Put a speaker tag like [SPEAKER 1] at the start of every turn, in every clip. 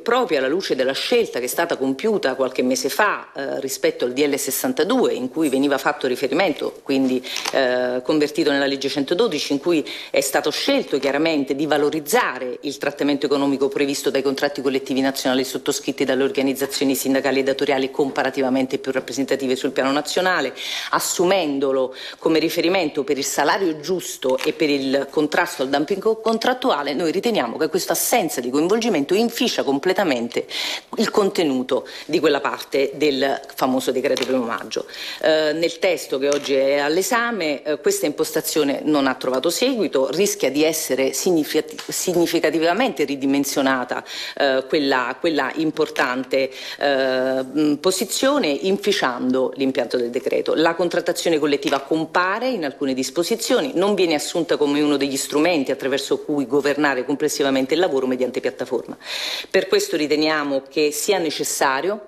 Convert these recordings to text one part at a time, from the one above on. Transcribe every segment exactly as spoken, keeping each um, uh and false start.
[SPEAKER 1] proprio alla luce della scelta che è stata compiuta qualche mese fa eh, rispetto al D L sessantadue, in cui veniva fatto riferimento, quindi eh, convertito nella legge centododici, in cui è stato scelto chiaramente di valorizzare il trattamento economico previsto dai contratti collettivi nazionali sottoscritti dalle organizzazioni sindacali e datoriali comparativamente più rappresentative sul piano nazionale, assumendolo come riferimento per il salario giusto e per il contrasto al dumping contrattuale. Noi riteniamo che questa assenza di coinvolgimento inficia completamente il contenuto di quella parte del famoso decreto primo maggio. Eh, nel testo che oggi è all'esame eh, questa impostazione non ha trovato seguito, rischia di essere significativamente ridimensionata eh, quella, quella importante eh, posizione, inficiando l'impianto del decreto. La contrattazione collettiva compare in alcune disposizioni, non viene assunta come uno degli strumenti attraverso cui governare complessivamente il lavoro mediante piattaforma. Per questo riteniamo che sia necessario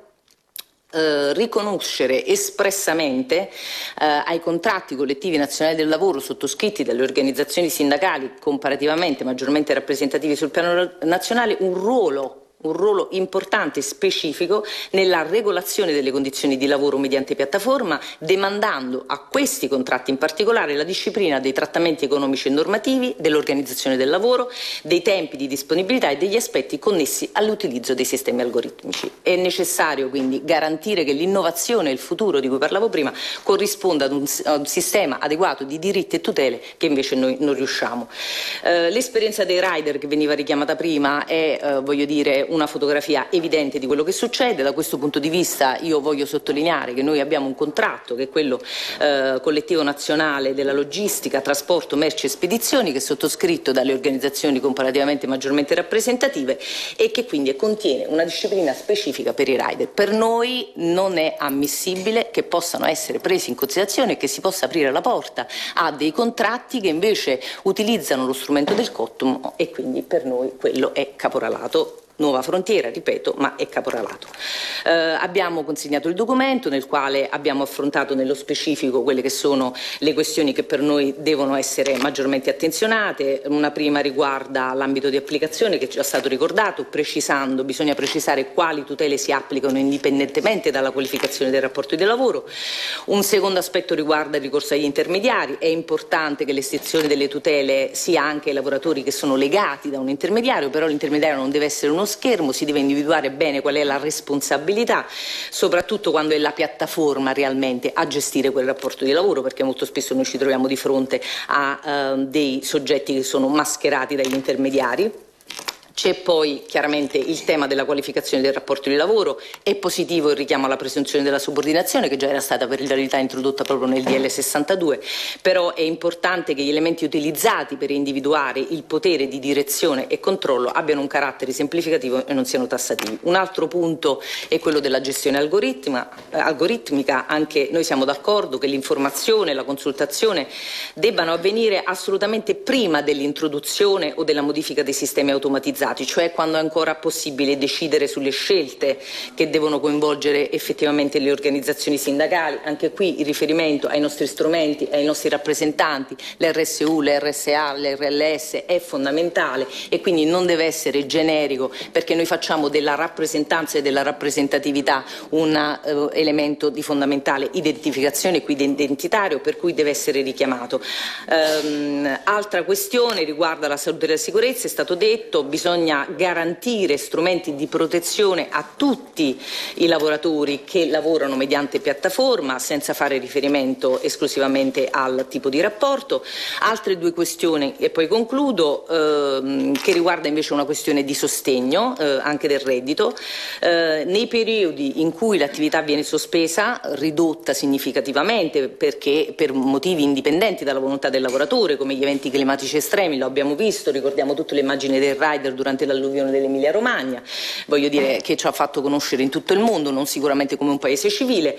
[SPEAKER 1] Eh, riconoscere espressamente eh, ai contratti collettivi nazionali del lavoro sottoscritti dalle organizzazioni sindacali comparativamente maggiormente rappresentativi sul piano nazionale un ruolo un ruolo importante e specifico nella regolazione delle condizioni di lavoro mediante piattaforma, demandando a questi contratti in particolare la disciplina dei trattamenti economici e normativi, dell'organizzazione del lavoro, dei tempi di disponibilità e degli aspetti connessi all'utilizzo dei sistemi algoritmici. È necessario quindi garantire che l'innovazione e il futuro di cui parlavo prima corrisponda ad un, a un sistema adeguato di diritti e tutele che invece noi non riusciamo. Eh, l'esperienza dei rider che veniva richiamata prima è, eh, voglio dire, una fotografia evidente di quello che succede. Da questo punto di vista io voglio sottolineare che noi abbiamo un contratto che è quello eh, collettivo nazionale della logistica, trasporto, merci e spedizioni, che è sottoscritto dalle organizzazioni comparativamente maggiormente rappresentative e che quindi contiene una disciplina specifica per i rider. Per noi non è ammissibile che possano essere presi in considerazione e che si possa aprire la porta a dei contratti che invece utilizzano lo strumento del COTTUM, e quindi per noi quello è caporalato. Nuova frontiera, ripeto, ma è caporalato. Eh, abbiamo consegnato il documento nel quale abbiamo affrontato nello specifico quelle che sono le questioni che per noi devono essere maggiormente attenzionate. Una prima riguarda l'ambito di applicazione, che è già stato ricordato, precisando, bisogna precisare quali tutele si applicano indipendentemente dalla qualificazione del rapporto di lavoro. Un secondo aspetto riguarda il ricorso agli intermediari. È importante che l'estensione delle tutele sia anche ai lavoratori che sono legati da un intermediario, però l'intermediario non deve essere uno schermo, si deve individuare bene qual è la responsabilità, soprattutto quando è la piattaforma realmente a gestire quel rapporto di lavoro, perché molto spesso noi ci troviamo di fronte a eh, dei soggetti che sono mascherati dagli intermediari. C'è poi chiaramente il tema della qualificazione del rapporto di lavoro. È positivo il richiamo alla presunzione della subordinazione, che già era stata per realtà introdotta proprio nel D L sessantadue, però è importante che gli elementi utilizzati per individuare il potere di direzione e controllo abbiano un carattere semplificativo e non siano tassativi. Un altro punto è quello della gestione algoritmica. algoritmica. Anche noi siamo d'accordo che l'informazione e la consultazione debbano avvenire assolutamente prima dell'introduzione o della modifica dei sistemi automatizzati, cioè quando è ancora possibile decidere sulle scelte che devono coinvolgere effettivamente le organizzazioni sindacali. Anche qui il riferimento ai nostri strumenti, ai nostri rappresentanti, l'R S U, l'R S A, l'R L S è fondamentale e quindi non deve essere generico, perché noi facciamo della rappresentanza e della rappresentatività un uh, elemento di fondamentale identificazione e quindi identitario, per cui deve essere richiamato. Um, altra questione riguarda la salute e la sicurezza. È stato detto, bisogna Bisogna garantire strumenti di protezione a tutti i lavoratori che lavorano mediante piattaforma, senza fare riferimento esclusivamente al tipo di rapporto. Altre due questioni, e poi concludo, ehm, che riguarda invece una questione di sostegno eh, anche del reddito. Eh, nei periodi in cui l'attività viene sospesa, ridotta significativamente perché per motivi indipendenti dalla volontà del lavoratore, come gli eventi climatici estremi, lo abbiamo visto, ricordiamo tutte le immagini del rider durante l'alluvione dell'Emilia Romagna, voglio dire che ci ha fatto conoscere in tutto il mondo, non sicuramente come un paese civile,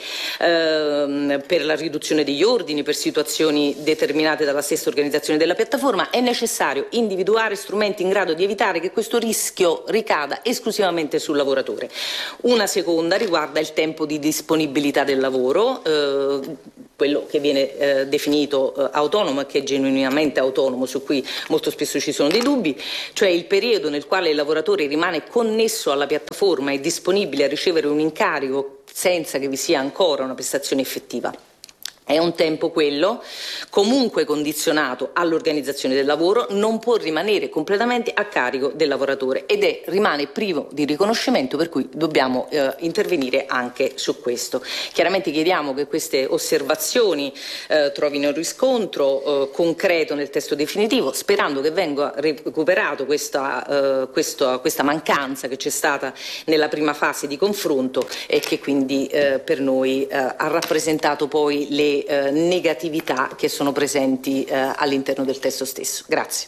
[SPEAKER 1] ehm, per la riduzione degli ordini, per situazioni determinate dalla stessa organizzazione della piattaforma. È necessario individuare strumenti in grado di evitare che questo rischio ricada esclusivamente sul lavoratore. Una seconda riguarda il tempo di disponibilità del lavoro. Eh, quello che viene eh, definito eh, autonomo e che è genuinamente autonomo, su cui molto spesso ci sono dei dubbi, cioè il periodo nel quale il lavoratore rimane connesso alla piattaforma e disponibile a ricevere un incarico senza che vi sia ancora una prestazione effettiva. È un tempo quello, comunque condizionato all'organizzazione del lavoro, non può rimanere completamente a carico del lavoratore ed è, rimane privo di riconoscimento, per cui dobbiamo eh, intervenire anche su questo. Chiaramente chiediamo che queste osservazioni eh, trovino riscontro eh, concreto nel testo definitivo, sperando che venga recuperato questa, eh, questo, questa mancanza che c'è stata nella prima fase di confronto e che quindi eh, per noi eh, ha rappresentato poi le Eh, negatività che sono presenti eh, all'interno del testo stesso. Grazie.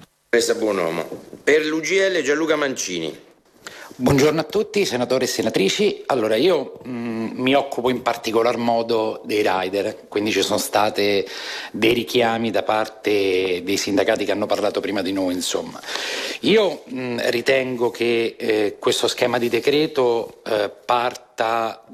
[SPEAKER 2] Buonomo. Per l'U G L Gianluca Mancini.
[SPEAKER 3] Buongiorno a tutti, senatori e senatrici. Allora, io mh, mi occupo in particolar modo dei rider, quindi ci sono state dei richiami da parte dei sindacati che hanno parlato prima di noi, insomma. Io mh, ritengo che eh, questo schema di decreto eh, parta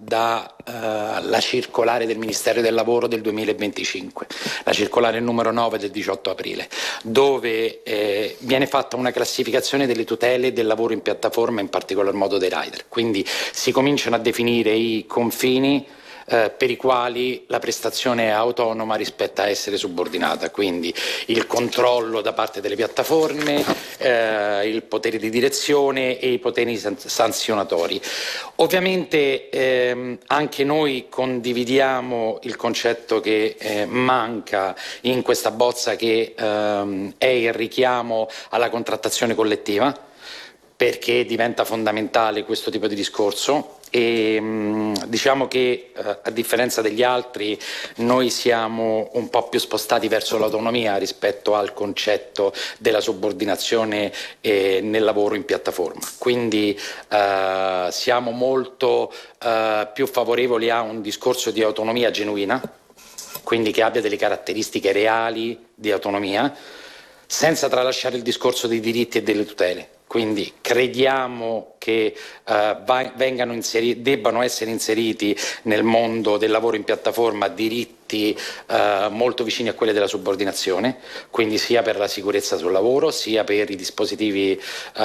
[SPEAKER 3] dalla uh, circolare del Ministero del Lavoro del duemilaventicinque, la circolare numero nove del diciotto aprile, dove eh, viene fatta una classificazione delle tutele del lavoro in piattaforma, in particolar modo dei rider. Quindi si cominciano a definire i confini Eh, per i quali la prestazione è autonoma rispetto a essere subordinata, quindi il controllo da parte delle piattaforme, eh, il potere di direzione e i poteri sanzionatori. Ovviamente ehm, anche noi condividiamo il concetto che eh, manca in questa bozza, che ehm, è il richiamo alla contrattazione collettiva, perché diventa fondamentale questo tipo di discorso. E mh, diciamo che eh, a differenza degli altri noi siamo un po' più spostati verso l'autonomia rispetto al concetto della subordinazione eh, nel lavoro in piattaforma, quindi eh, siamo molto eh, più favorevoli a un discorso di autonomia genuina, quindi che abbia delle caratteristiche reali di autonomia, senza tralasciare il discorso dei diritti e delle tutele. Quindi crediamo che eh, vengano inseriti, debbano essere inseriti nel mondo del lavoro in piattaforma diritti eh, molto vicini a quelli della subordinazione, quindi sia per la sicurezza sul lavoro, sia per i dispositivi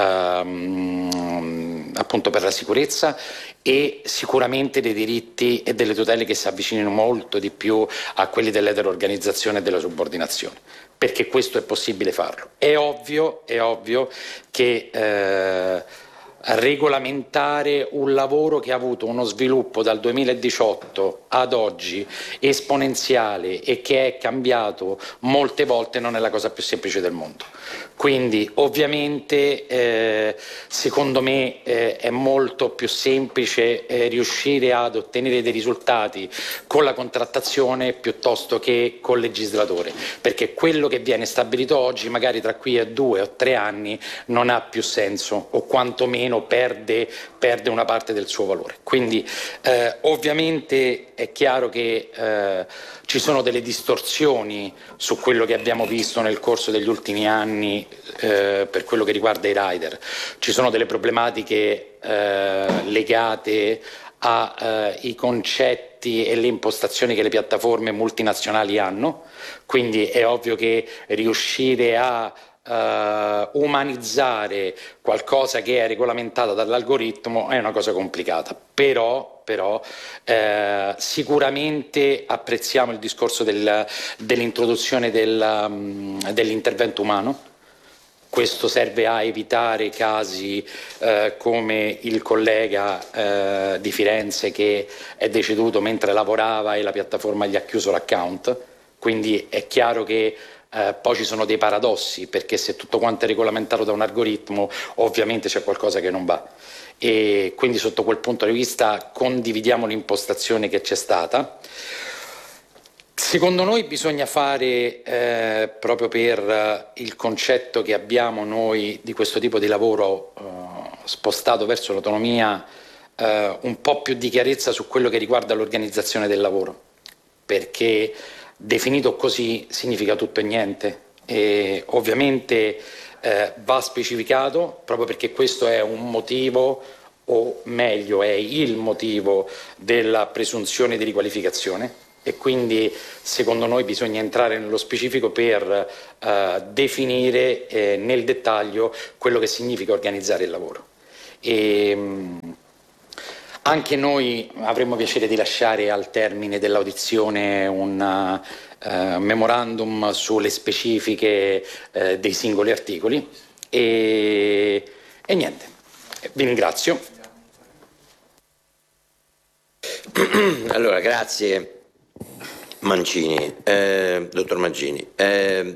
[SPEAKER 3] ehm, appunto per la sicurezza, e sicuramente dei diritti e delle tutele che si avvicinino molto di più a quelli dell'eterorganizzazione e della subordinazione, perché questo è possibile farlo. È ovvio, è ovvio che eh, regolamentare un lavoro che ha avuto uno sviluppo dal duemiladiciotto ad oggi esponenziale e che è cambiato molte volte non è la cosa più semplice del mondo. Quindi ovviamente eh, secondo me eh, è molto più semplice eh, riuscire ad ottenere dei risultati con la contrattazione piuttosto che col legislatore, perché quello che viene stabilito oggi magari tra qui a due o tre anni non ha più senso, o quantomeno perde, perde una parte del suo valore. Quindi eh, ovviamente è chiaro che eh, ci sono delle distorsioni su quello che abbiamo visto nel corso degli ultimi anni eh, per quello che riguarda i rider. Ci sono delle problematiche eh, legate ai eh, concetti e le impostazioni che le piattaforme multinazionali hanno, quindi è ovvio che riuscire a Uh, umanizzare qualcosa che è regolamentato dall'algoritmo è una cosa complicata, però, però eh, sicuramente apprezziamo il discorso del, dell'introduzione del, um, dell'intervento umano. Questo serve a evitare casi eh, come il collega eh, di Firenze che è deceduto mentre lavorava e la piattaforma gli ha chiuso l'account, quindi è chiaro che Eh, poi ci sono dei paradossi, perché se tutto quanto è regolamentato da un algoritmo ovviamente c'è qualcosa che non va, e quindi sotto quel punto di vista condividiamo l'impostazione che c'è stata. Secondo noi bisogna fare eh, proprio per eh, il concetto che abbiamo noi di questo tipo di lavoro eh, spostato verso l'autonomia, eh, un po' più di chiarezza su quello che riguarda l'organizzazione del lavoro, perché definito così significa tutto e niente, e ovviamente eh, va specificato, proprio perché questo è un motivo, o meglio è il motivo della presunzione di riqualificazione, e quindi secondo noi bisogna entrare nello specifico per eh, definire eh, nel dettaglio quello che significa organizzare il lavoro. E, mh, anche noi avremmo piacere di lasciare al termine dell'audizione un uh, memorandum sulle specifiche uh, dei singoli articoli e, e niente, vi ringrazio.
[SPEAKER 2] Allora, grazie Mancini, eh, dottor Mancini. Eh,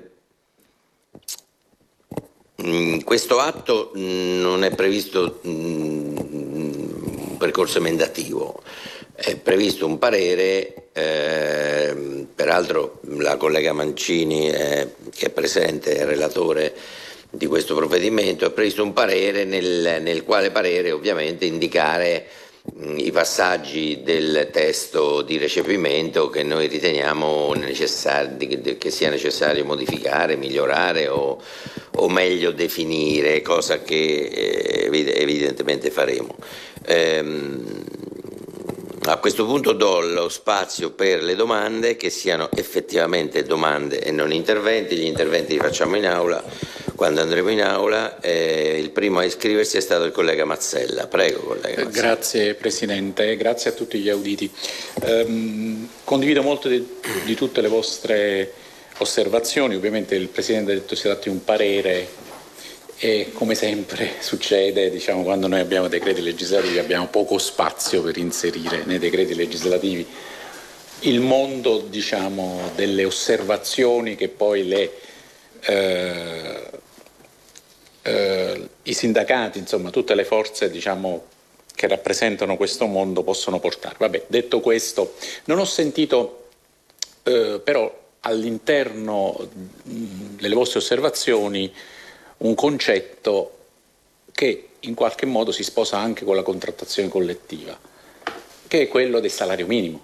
[SPEAKER 2] mh, questo atto mh, non è previsto mh, un percorso emendativo, è previsto un parere, eh, peraltro la collega Mancini eh, che è presente, è relatore di questo provvedimento, è previsto un parere nel, nel quale parere ovviamente indicare i passaggi del testo di recepimento che noi riteniamo necessari, che sia necessario modificare, migliorare o, o meglio definire, cosa che evidentemente faremo. Ehm, a questo punto do lo spazio per le domande, che siano effettivamente domande e non interventi. Gli interventi li facciamo in aula quando andremo in aula. Eh, il primo a iscriversi è stato il collega Mazzella. Prego, collega Mazzella.
[SPEAKER 4] Grazie Presidente, grazie a tutti gli auditi. Um, condivido molto di, di tutte le vostre osservazioni. Ovviamente il Presidente ha detto si tratta di un parere e, come sempre succede, diciamo, quando noi abbiamo decreti legislativi abbiamo poco spazio per inserire nei decreti legislativi il mondo, diciamo, delle osservazioni che poi le eh, eh, i sindacati, insomma tutte le forze, diciamo, che rappresentano questo mondo possono portare. Vabbè, detto questo, non ho sentito eh, però all'interno delle vostre osservazioni un concetto che in qualche modo si sposa anche con la contrattazione collettiva, che è quello del salario minimo.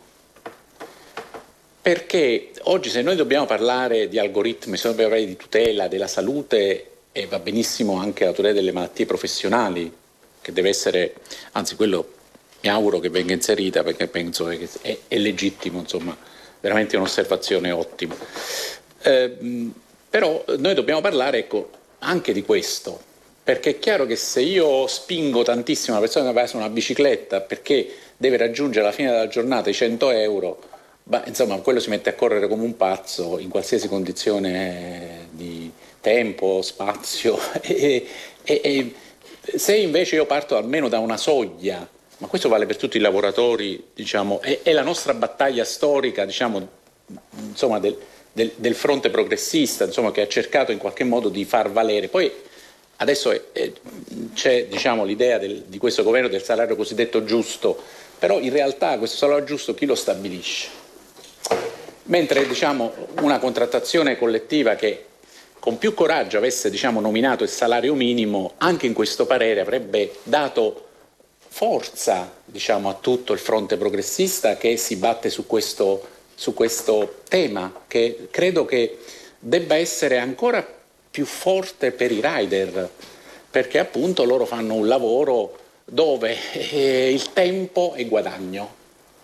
[SPEAKER 4] Perché oggi, se noi dobbiamo parlare di algoritmi, se dobbiamo parlare di tutela della salute, e va benissimo anche la tutela delle malattie professionali, che deve essere, anzi quello mi auguro che venga inserita, perché penso che è, è legittimo, insomma, veramente un'osservazione ottima. Eh, però noi dobbiamo parlare, ecco, anche di questo, perché è chiaro che se io spingo tantissimo una persona che va su una bicicletta perché deve raggiungere alla fine della giornata i cento euro, beh, insomma, quello si mette a correre come un pazzo in qualsiasi condizione di tempo, spazio e, e, e se invece io parto almeno da una soglia, ma questo vale per tutti i lavoratori, diciamo, è, è la nostra battaglia storica, diciamo, insomma, del, del, del fronte progressista, insomma, che ha cercato in qualche modo di far valere. Poi adesso è, è, c'è, diciamo, l'idea del, di questo governo del salario cosiddetto giusto, però in realtà questo salario giusto chi lo stabilisce? Mentre, diciamo, una contrattazione collettiva che con più coraggio avesse, diciamo, nominato il salario minimo, anche in questo parere avrebbe dato forza, diciamo, a tutto il fronte progressista che si batte su questo, su questo tema, che credo che debba essere ancora più forte per i rider, perché appunto loro fanno un lavoro dove eh, il tempo è guadagno.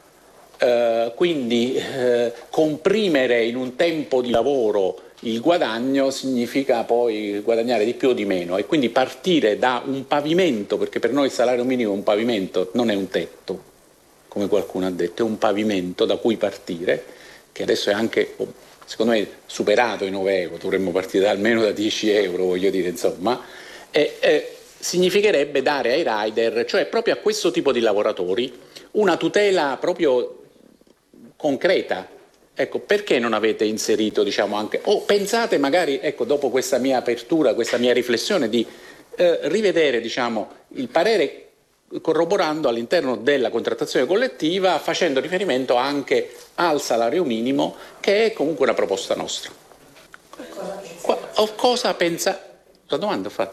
[SPEAKER 4] Uh, quindi uh, comprimere in un tempo di lavoro il guadagno significa poi guadagnare di più o di meno, e quindi partire da un pavimento, perché per noi il salario minimo è un pavimento, non è un tetto, come qualcuno ha detto, è un pavimento da cui partire, che adesso è anche, secondo me, superato i nove euro, dovremmo partire da almeno da dieci euro, voglio dire, insomma, e, e significherebbe dare ai rider, cioè proprio a questo tipo di lavoratori, una tutela proprio concreta. Ecco, perché non avete inserito, diciamo, anche, o pensate magari, ecco, dopo questa mia apertura, questa mia riflessione, di eh, rivedere, diciamo, il parere corroborando all'interno della contrattazione collettiva, facendo riferimento anche al salario minimo, che è comunque una proposta nostra. Qua, o cosa pensa? La domanda ho fatta.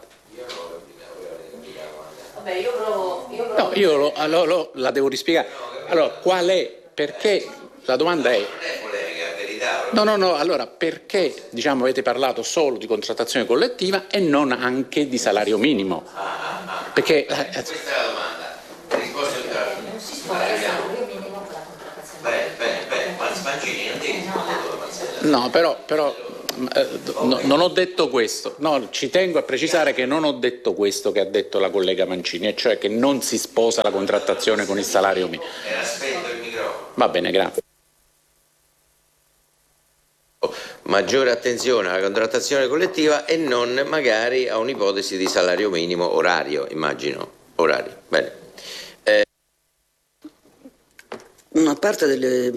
[SPEAKER 1] Vabbè, io provo, io provo.
[SPEAKER 4] No, io lo, lo, lo, la devo rispiegare. Allora, qual è? Perché la domanda è. No, no, no, allora perché, diciamo, avete parlato solo di contrattazione collettiva e non anche di salario minimo? Perché
[SPEAKER 2] questa è la domanda. Risposta di
[SPEAKER 5] non si sposa il salario minimo con la contrattazione collettiva.
[SPEAKER 2] Bene, bene, bene, ma
[SPEAKER 4] No, però, però eh, no, non ho detto questo. No, ci tengo a precisare che non ho detto questo che ha detto la collega Mancini, e cioè che non si sposa la contrattazione con il salario minimo. Va bene, grazie.
[SPEAKER 2] Maggiore attenzione alla contrattazione collettiva e non magari a un'ipotesi di salario minimo orario, immagino. Orario. Bene. Eh.
[SPEAKER 5] Una parte delle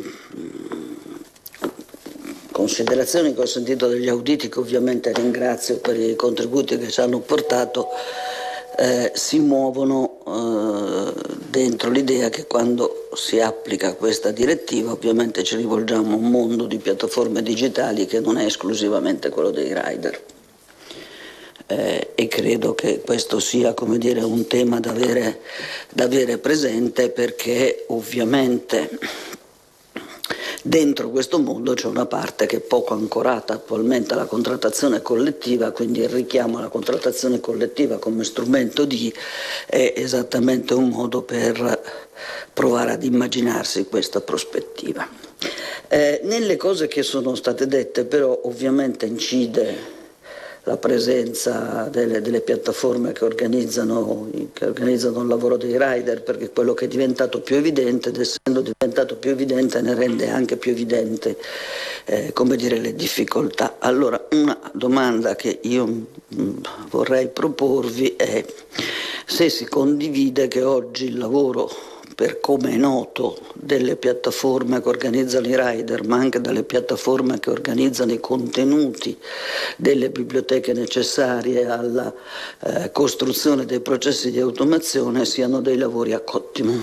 [SPEAKER 5] considerazioni che ho sentito dagli auditi, che ovviamente ringrazio per i contributi che ci hanno portato, eh, si muovono eh, dentro l'idea che quando si applica questa direttiva ovviamente ci rivolgiamo a un mondo di piattaforme digitali che non è esclusivamente quello dei rider. Eh, e credo che questo sia, come dire, un tema da avere, da avere presente, perché ovviamente dentro questo mondo c'è una parte che è poco ancorata attualmente alla contrattazione collettiva, quindi il richiamo alla contrattazione collettiva come strumento di è esattamente un modo per provare ad immaginarsi questa prospettiva. Eh, nelle cose che sono state dette però ovviamente incide la presenza delle, delle piattaforme che organizzano, che organizzano il lavoro dei rider, perché quello che è diventato più evidente, ed essendo diventato più evidente ne rende anche più evidente eh, come dire, le difficoltà. Allora, una domanda che io mh, vorrei proporvi è se si condivide che oggi il lavoro, per come è noto, delle piattaforme che organizzano i rider, ma anche dalle piattaforme che organizzano i contenuti delle biblioteche necessarie alla eh, costruzione dei processi di automazione, siano dei lavori a cottimo.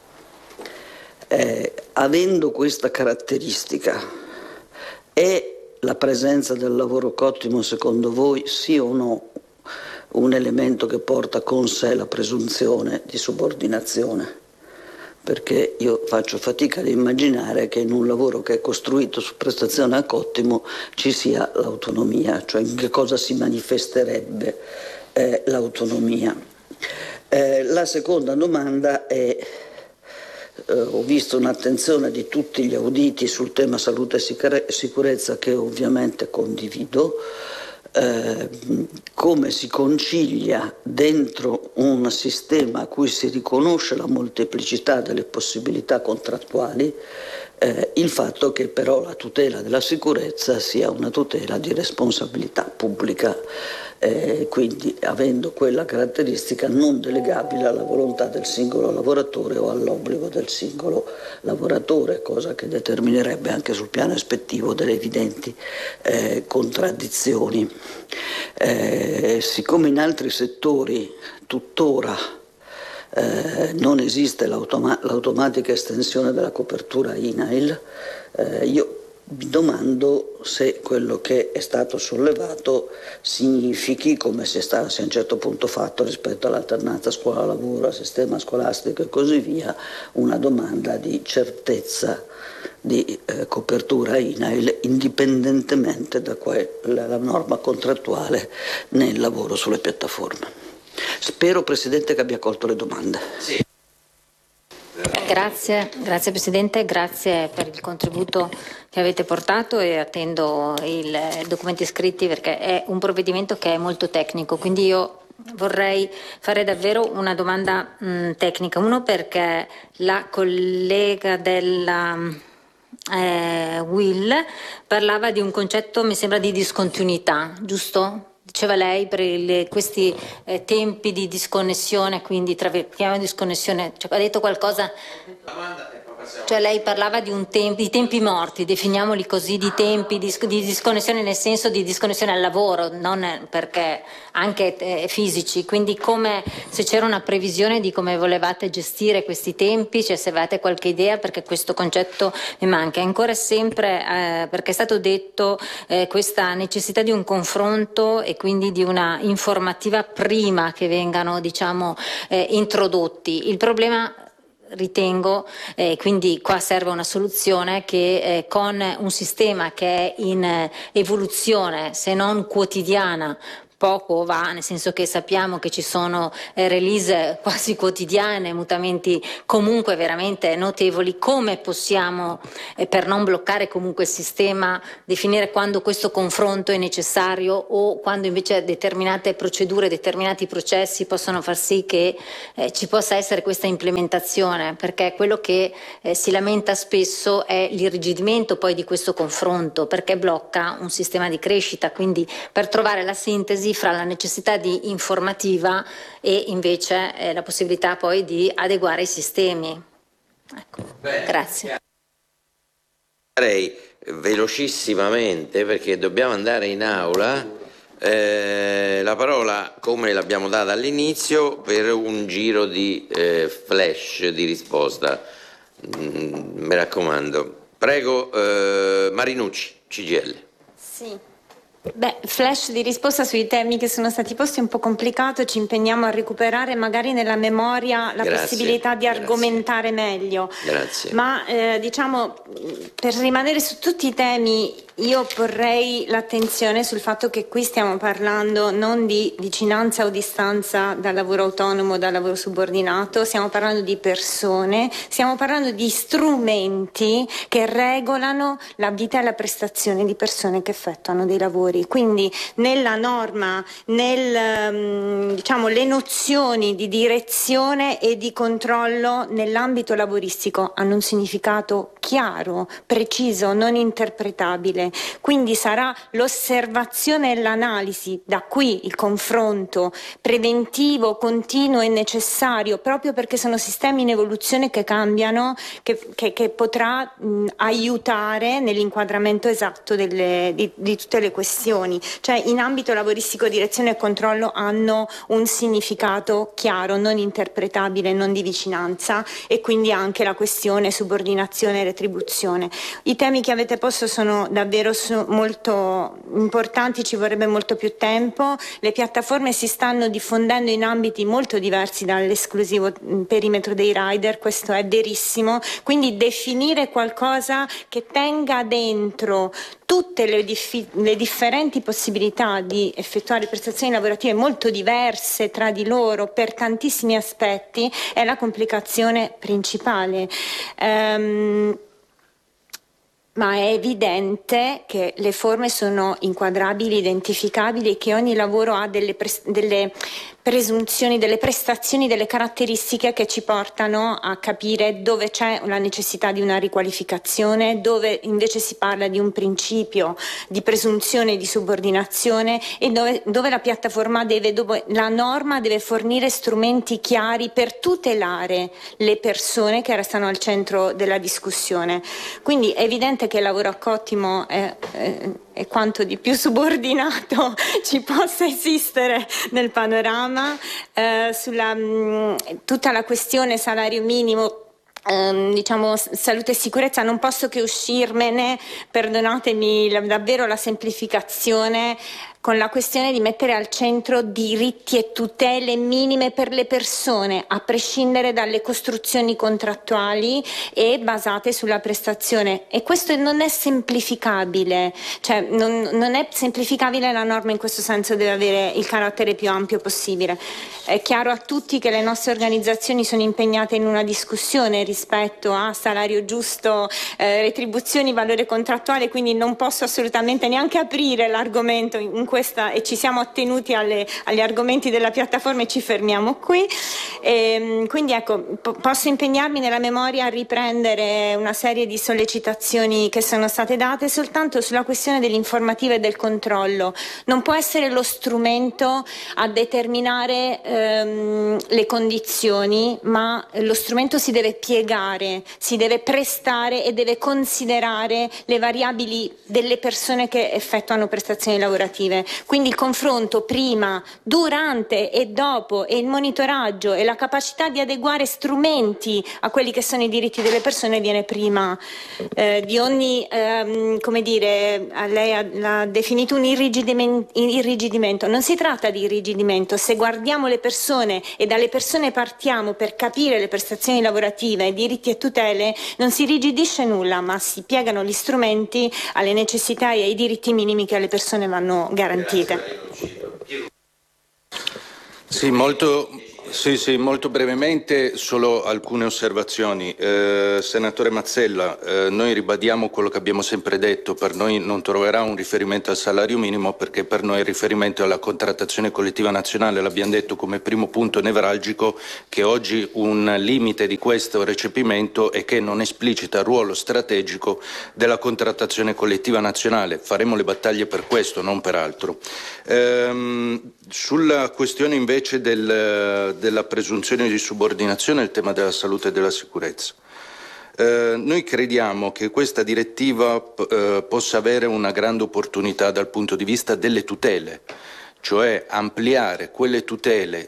[SPEAKER 5] Eh, avendo questa caratteristica, è la presenza del lavoro cottimo, secondo voi, sì o no, un elemento che porta con sé la presunzione di subordinazione? Perché io faccio fatica ad immaginare che in un lavoro che è costruito su prestazione a cottimo ci sia l'autonomia, cioè in che cosa si manifesterebbe eh, l'autonomia. Eh, la seconda domanda è, eh, ho visto un'attenzione di tutti gli auditi sul tema salute e sicurezza che ovviamente condivido. Eh, come si concilia dentro un sistema a cui si riconosce la molteplicità delle possibilità contrattuali eh, il fatto che però la tutela della sicurezza sia una tutela di responsabilità pubblica, eh, quindi avendo quella caratteristica non delegabile alla volontà del singolo lavoratore o all'obbligo del singolo lavoratore, cosa che determinerebbe anche sul piano ispettivo delle evidenti eh, contraddizioni. Eh, siccome in altri settori tuttora eh, non esiste l'automa- l'automatica estensione della copertura I N A I L, eh, io mi domando se quello che è stato sollevato significhi, come si è, stato, si è a un certo punto fatto rispetto all'alternanza scuola-lavoro, al sistema scolastico e così via, una domanda di certezza di eh, copertura I N A I L indipendentemente da quella, la norma contrattuale nel lavoro sulle piattaforme. Spero, Presidente, che abbia colto le domande.
[SPEAKER 2] Sì.
[SPEAKER 6] Grazie, grazie Presidente, grazie per il contributo che avete portato e attendo i documenti scritti perché è un provvedimento che è molto tecnico, quindi io vorrei fare davvero una domanda mh, tecnica. Uno, perché la collega della eh, Will parlava di un concetto, mi sembra, di discontinuità, giusto? Diceva lei per il, questi eh, tempi di disconnessione, quindi tra chiamiamo disconnessione, cioè, ha detto qualcosa, cioè lei parlava di un tempo, di tempi morti, definiamoli così, di tempi di, di disconnessione nel senso di disconnessione al lavoro, non perché anche eh, fisici, quindi come se c'era una previsione di come volevate gestire questi tempi, cioè se avete qualche idea, perché questo concetto mi manca. Ancora sempre eh, perché è stato detto eh, questa necessità di un confronto e quindi di una informativa prima che vengano, diciamo, eh, introdotti. Il problema, ritengo, eh, quindi qua serve una soluzione che eh, con un sistema che è in eh, evoluzione, se non quotidiana, poco va, nel senso che sappiamo che ci sono eh, release quasi quotidiane, mutamenti comunque veramente notevoli. Come possiamo, eh, per non bloccare comunque il sistema, definire quando questo confronto è necessario o quando invece determinate procedure, determinati processi possono far sì che eh, ci possa essere questa implementazione? Perché quello che eh, si lamenta spesso è l'irrigidimento poi di questo confronto, perché blocca un sistema di crescita. Quindi per trovare la sintesi fra la necessità di informativa e invece eh, la possibilità poi di adeguare i sistemi. Ecco. Beh, grazie.
[SPEAKER 2] Farei velocissimamente, perché dobbiamo andare in aula, eh, la parola, come l'abbiamo data all'inizio, per un giro di eh, flash di risposta. Mm, mi raccomando. Prego, eh, Marinucci, C G I L.
[SPEAKER 7] Sì. Beh, flash di risposta sui temi che sono stati posti è un po' complicato, ci impegniamo a recuperare magari nella memoria la
[SPEAKER 2] grazie,
[SPEAKER 7] possibilità di
[SPEAKER 2] grazie.
[SPEAKER 7] argomentare meglio.
[SPEAKER 2] Grazie.
[SPEAKER 7] Ma eh, diciamo, per rimanere su tutti i temi, io porrei l'attenzione sul fatto che qui stiamo parlando non di vicinanza o distanza dal lavoro autonomo, dal lavoro subordinato, stiamo parlando di persone, stiamo parlando di strumenti che regolano la vita e la prestazione di persone che effettuano dei lavori. Quindi nella norma, nel, diciamo, le nozioni di direzione e di controllo nell'ambito lavoristico hanno un significato chiaro, preciso, non interpretabile. Quindi sarà l'osservazione e l'analisi, da qui il confronto preventivo, continuo e necessario, proprio perché sono sistemi in evoluzione che cambiano, che, che, che potrà mh, aiutare nell'inquadramento esatto delle, di, di tutte le questioni. Cioè, in ambito lavoristico direzione e controllo hanno un significato chiaro, non interpretabile, non di vicinanza, e quindi anche la questione subordinazione e retribuzione. I temi che avete posto sono davvero molto importanti, ci vorrebbe molto più tempo. Le piattaforme si stanno diffondendo in ambiti molto diversi dall'esclusivo perimetro dei rider, questo è verissimo, quindi definire qualcosa che tenga dentro tutte le, dif- le differenti possibilità di effettuare prestazioni lavorative molto diverse tra di loro per tantissimi aspetti è la complicazione principale. Um, Ma è evidente che le forme sono inquadrabili, identificabili e che ogni lavoro ha delle, pres- delle presunzioni, delle prestazioni, delle caratteristiche che ci portano a capire dove c'è la necessità di una riqualificazione, dove invece si parla di un principio di presunzione di subordinazione e dove, dove la piattaforma deve, dove la norma deve fornire strumenti chiari per tutelare le persone che restano al centro della discussione. Quindi è evidente che il lavoro a cottimo è, è, è quanto di più subordinato ci possa esistere nel panorama. Eh, sulla mh, tutta la questione salario minimo, ehm, diciamo salute e sicurezza, non posso che uscirmene, perdonatemi la, davvero la semplificazione, con la questione di mettere al centro diritti e tutele minime per le persone, a prescindere dalle costruzioni contrattuali e basate sulla prestazione. E questo non è semplificabile, cioè non, non è semplificabile, la norma in questo senso deve avere il carattere più ampio possibile. È chiaro a tutti che le nostre organizzazioni sono impegnate in una discussione rispetto a salario giusto, eh, retribuzioni, valore contrattuale, quindi non posso assolutamente neanche aprire l'argomento in questa, e ci siamo attenuti alle, agli argomenti della piattaforma e ci fermiamo qui. E, quindi ecco, po- posso impegnarmi nella memoria a riprendere una serie di sollecitazioni che sono state date soltanto sulla questione dell'informativa e del controllo. Non può essere lo strumento a determinare ehm, le condizioni, ma lo strumento si deve piegare, si deve prestare e deve considerare le variabili delle persone che effettuano prestazioni lavorative. Quindi il confronto prima, durante e dopo, e il monitoraggio e la capacità di adeguare strumenti a quelli che sono i diritti delle persone viene prima eh, di ogni, ehm, come dire, lei ha, l'ha definito un irrigidimento, irrigidimento. Non si tratta di irrigidimento, se guardiamo le persone e dalle persone partiamo per capire le prestazioni lavorative, i diritti e tutele, non si irrigidisce nulla, ma si piegano gli strumenti alle necessità e ai diritti minimi che alle persone vanno garantite.
[SPEAKER 8] Sì, molto, sì, sì, molto brevemente, solo alcune osservazioni. Eh, senatore Mazzella, eh, noi ribadiamo quello che abbiamo sempre detto, per noi non troverà un riferimento al salario minimo perché per noi il riferimento alla contrattazione collettiva nazionale, l'abbiamo detto come primo punto nevralgico, che oggi un limite di questo recepimento è che non esplicita il ruolo strategico della contrattazione collettiva nazionale. Faremo le battaglie per questo, non per altro. Ehm, sulla questione invece del, della presunzione di subordinazione, il tema della salute e della sicurezza. Eh, noi crediamo che questa direttiva eh, possa avere una grande opportunità dal punto di vista delle tutele, cioè ampliare quelle tutele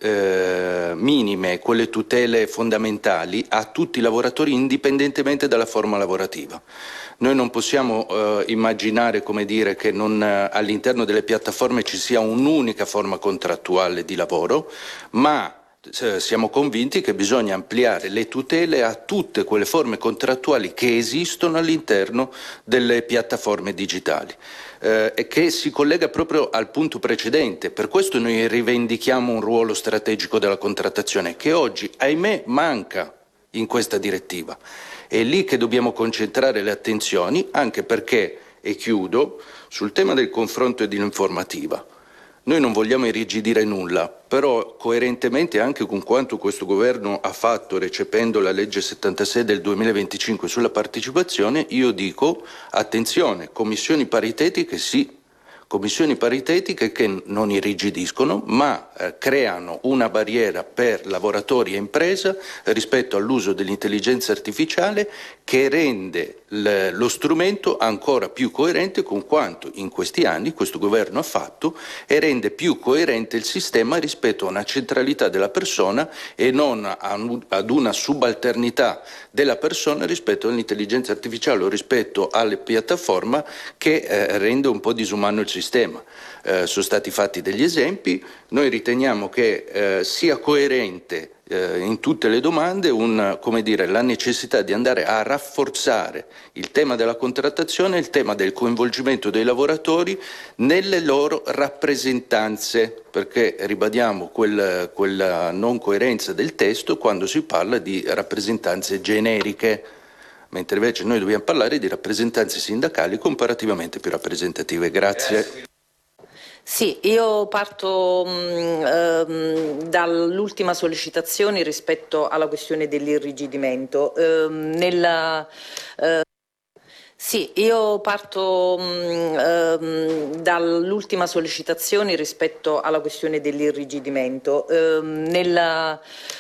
[SPEAKER 8] eh, minime, quelle tutele fondamentali a tutti i lavoratori indipendentemente dalla forma lavorativa. Noi non possiamo eh, immaginare, come dire, che non, eh, all'interno delle piattaforme ci sia un'unica forma contrattuale di lavoro, ma eh, siamo convinti che bisogna ampliare le tutele a tutte quelle forme contrattuali che esistono all'interno delle piattaforme digitali. Eh, e che si collega proprio al punto precedente. Per questo noi rivendichiamo un ruolo strategico della contrattazione che oggi, ahimè, manca in questa direttiva. È lì che dobbiamo concentrare le attenzioni, anche perché, e chiudo, sul tema del confronto e dell'informativa. Noi non vogliamo irrigidire nulla, però coerentemente anche con quanto questo governo ha fatto recependo la legge settantasei del duemilaventicinque sulla partecipazione, io dico attenzione, commissioni paritetiche sì, commissioni paritetiche che non irrigidiscono ma eh, creano una barriera per lavoratori e impresa rispetto all'uso dell'intelligenza artificiale che rende l- lo strumento ancora più coerente con quanto in questi anni questo governo ha fatto e rende più coerente il sistema rispetto a una centralità della persona e non a, ad una subalternità della persona rispetto all'intelligenza artificiale o rispetto alle piattaforme che eh, rende un po' disumano il sistema. Sistema. Eh, sono stati fatti degli esempi, noi riteniamo che eh, sia coerente eh, in tutte le domande un, come dire, la necessità di andare a rafforzare il tema della contrattazione e il tema del coinvolgimento dei lavoratori nelle loro rappresentanze, perché ribadiamo quel, quella non coerenza del testo quando si parla di rappresentanze generiche, mentre invece noi dobbiamo parlare di rappresentanze sindacali comparativamente più rappresentative. Grazie.
[SPEAKER 1] Sì, io parto mh, ehm, dall'ultima sollecitazione rispetto alla questione dell'irrigidimento. Ehm, nella, eh, Sì, io parto mh, ehm, dall'ultima sollecitazione rispetto alla questione dell'irrigidimento. Ehm, nella,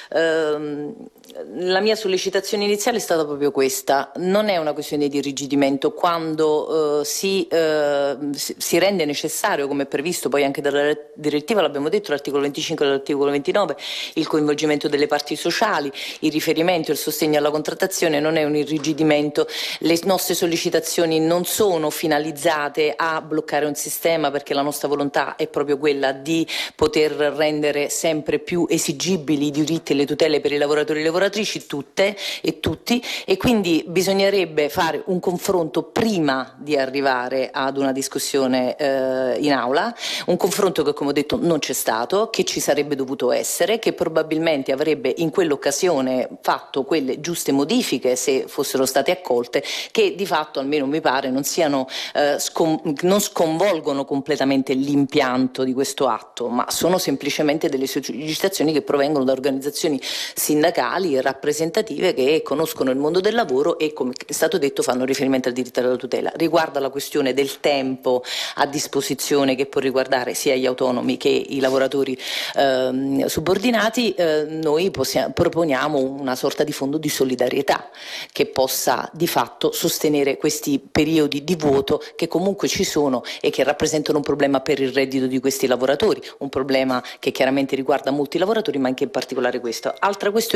[SPEAKER 1] ehm, la mia sollecitazione iniziale è stata proprio questa, non è una questione di irrigidimento quando eh, si, eh, si rende necessario, come è previsto poi anche dalla direttiva, l'abbiamo detto, l'articolo venticinque e l'articolo ventinove, il coinvolgimento delle parti sociali, il riferimento e il sostegno alla contrattazione non è un irrigidimento, le nostre sollecitazioni non sono finalizzate a bloccare un sistema perché la nostra volontà è proprio quella di poter rendere sempre più esigibili i diritti e le tutele per i lavoratori e le lavoratrici tutte e tutti, e quindi bisognerebbe fare un confronto prima di arrivare ad una discussione eh, in aula, un confronto che, come ho detto, non c'è stato, che ci sarebbe dovuto essere, che probabilmente avrebbe in quell'occasione fatto quelle giuste modifiche se fossero state accolte, che di fatto, almeno mi pare, non siano eh, scon- non sconvolgono completamente l'impianto di questo atto, ma sono semplicemente delle sollecitazioni che provengono da organizzazioni sindacali e rappresentative che conoscono il mondo del lavoro e, come è stato detto, fanno riferimento al diritto alla tutela. Riguardo alla questione del tempo a disposizione, che può riguardare sia gli autonomi che i lavoratori ehm, subordinati, eh, noi possiamo, proponiamo una sorta di fondo di solidarietà che possa di fatto sostenere questi periodi di vuoto che comunque ci sono e che rappresentano un problema per il reddito di questi lavoratori, un problema che chiaramente riguarda molti lavoratori, ma anche in particolare questo. Altra questione riguarda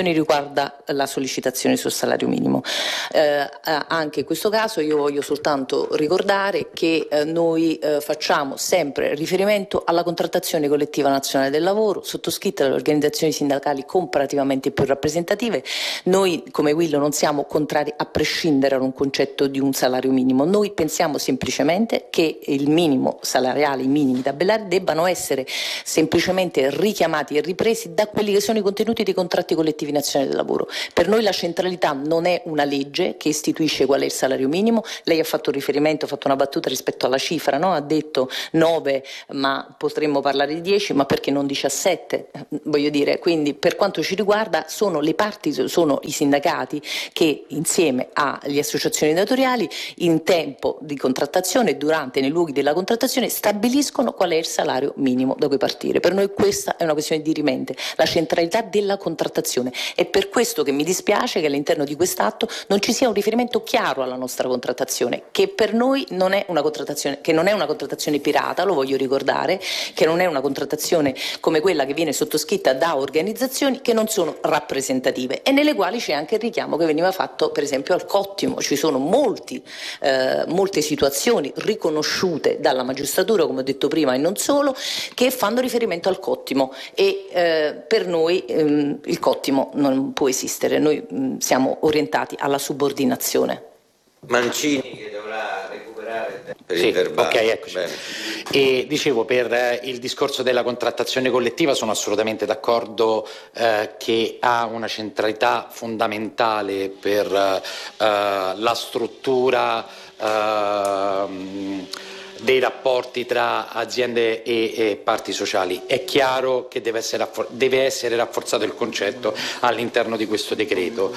[SPEAKER 1] riguarda la sollecitazione sul salario minimo. Eh, anche in questo caso io voglio soltanto ricordare che eh, noi eh, facciamo sempre riferimento alla contrattazione collettiva nazionale del lavoro, sottoscritta dalle organizzazioni sindacali comparativamente più rappresentative. Noi come Willow non siamo contrari a prescindere da un concetto di un salario minimo, noi pensiamo semplicemente che il minimo salariale, i minimi tabellari debbano essere semplicemente richiamati e ripresi da quelli che sono i contenuti dei contratti collettivi nazionali del lavoro. Per noi la centralità non è una legge che istituisce qual è il salario minimo. Lei ha fatto riferimento, ha fatto una battuta rispetto alla cifra, no? Ha detto nove, ma potremmo parlare di dieci, ma perché non diciassette? Voglio dire, quindi per quanto ci riguarda sono le parti, sono i sindacati che insieme alle associazioni datoriali in tempo di contrattazione e durante nei luoghi della contrattazione stabiliscono qual è il salario minimo da cui partire. Per noi questa è una questione dirimente, la centralità della contrattazione. È per questo che mi dispiace che all'interno di quest'atto non ci sia un riferimento chiaro alla nostra contrattazione, che per noi non è una contrattazione, che non è una contrattazione pirata, lo voglio ricordare, che non è una contrattazione come quella che viene sottoscritta da organizzazioni che non sono rappresentative e nelle quali c'è anche il richiamo che veniva fatto per esempio al cottimo. Ci sono molti, eh, molte situazioni riconosciute dalla magistratura, come ho detto prima, e non solo, che fanno riferimento al cottimo e eh, per noi ehm, il cottimo non può esistere, noi mh, siamo orientati alla subordinazione.
[SPEAKER 2] Mancini che dovrà recuperare per
[SPEAKER 3] sì,
[SPEAKER 2] il verbale.
[SPEAKER 3] Ok, eccoci. Bene. E dicevo, per eh, il discorso della contrattazione collettiva sono assolutamente d'accordo eh, che ha una centralità fondamentale per eh, la struttura eh, dei rapporti tra aziende e, e parti sociali. È chiaro che deve essere, raffor- deve essere rafforzato il concetto all'interno di questo decreto.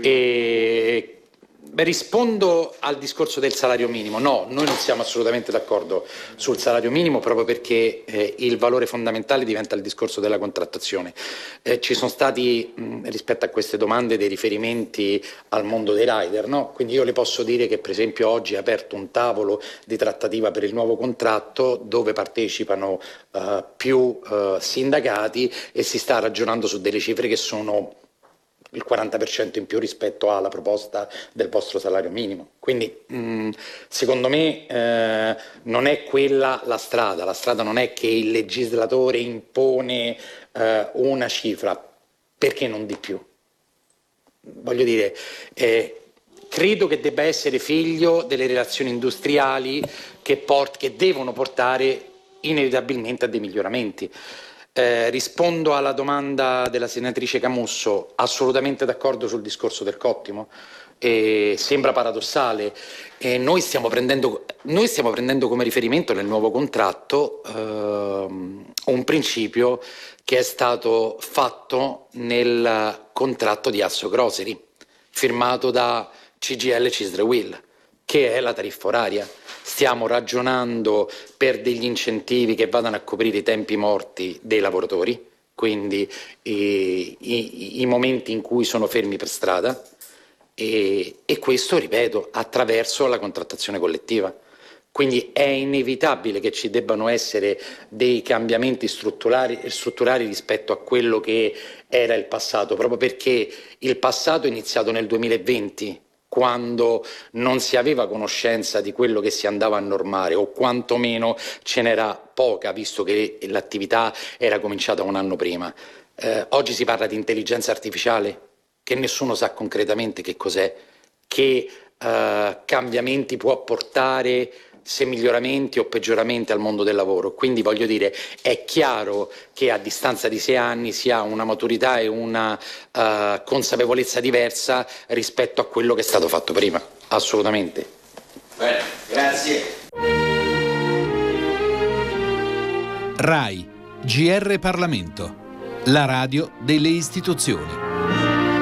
[SPEAKER 3] E Beh, rispondo al discorso del salario minimo. No, noi non siamo assolutamente d'accordo sul salario minimo proprio perché eh, il valore fondamentale diventa il discorso della contrattazione. Eh, ci sono stati mh, rispetto a queste domande dei riferimenti al mondo dei rider, no? Quindi io le posso dire che per esempio oggi è aperto un tavolo di trattativa per il nuovo contratto dove partecipano eh, più eh, sindacati e si sta ragionando su delle cifre che sono il quaranta per cento in più rispetto alla proposta del vostro salario minimo. Quindi mh, secondo me eh, non è quella la strada, la strada non è che il legislatore impone eh, una cifra, perché non di più? Voglio dire, eh, credo che debba essere figlio delle relazioni industriali che, port- che devono portare inevitabilmente a dei miglioramenti. Eh, rispondo alla domanda della senatrice Camusso, assolutamente d'accordo sul discorso del cottimo. Eh, sembra paradossale, eh, noi, stiamo prendendo, noi stiamo prendendo come riferimento nel nuovo contratto ehm, un principio che è stato fatto nel contratto di Asso Grocery, firmato da C G I L Cisle Will, che è la tariffa oraria. Stiamo ragionando per degli incentivi che vadano a coprire i tempi morti dei lavoratori, quindi i, i, i momenti in cui sono fermi per strada, e, e questo, ripeto, attraverso la contrattazione collettiva. Quindi è inevitabile che ci debbano essere dei cambiamenti strutturali, strutturali rispetto a quello che era il passato, proprio perché il passato è iniziato nel duemilaventi, quando non si aveva conoscenza di quello che si andava a normare, o quantomeno ce n'era poca, visto che l'attività era cominciata un anno prima. Eh, oggi si parla di intelligenza artificiale, che nessuno sa concretamente che cos'è, che eh, cambiamenti può portare, se miglioramenti o peggioramenti al mondo del lavoro. Quindi voglio dire, è chiaro che a distanza di sei anni si ha una maturità e una uh, consapevolezza diversa rispetto a quello che è stato fatto prima, assolutamente.
[SPEAKER 2] Bene, grazie.
[SPEAKER 9] RAI, G R Parlamento, la radio delle istituzioni.